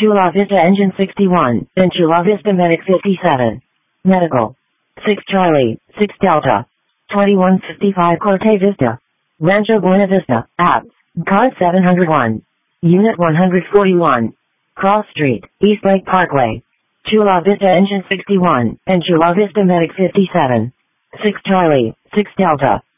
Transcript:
Chula Vista Engine 61, and Chula Vista Medic 57. Medical. 6 Charlie, 6 Delta. 2155 Corte Vista. Rancho Buena Vista, Apps. Card 701. Unit 141. Cross Street, East Lake Parkway. Chula Vista Engine 61, and Chula Vista Medic 57. 6 Charlie, 6 Delta.